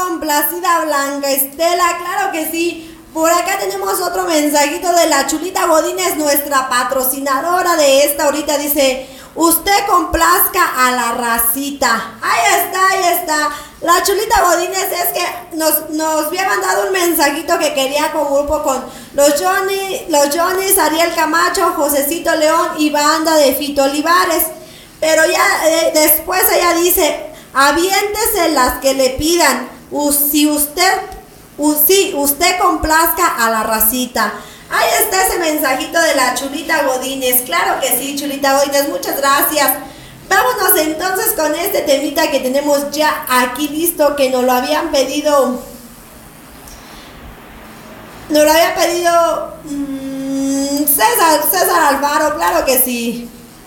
complacida Blanca Estela, claro que sí. Por acá tenemos otro mensajito de la Chulita Godínez, nuestra patrocinadora de esta ahorita, dice: usted complazca a la racita. Ahí está, ahí está. La Chulita Godínez es que nos había mandado un mensajito que quería con grupo con los Johnny's, Ariel Camacho, Josecito León y banda de Fito Olivares. Pero ya después ella dice: aviéntese las que le pidan. Si usted complazca a la racita. Ahí está ese mensajito de la Chulita Godínez. Claro que sí, Chulita Godínez, muchas gracias. Vámonos entonces con este temita que tenemos ya aquí listo, que nos lo habían pedido. Nos lo había pedido César Alvaro, claro que sí.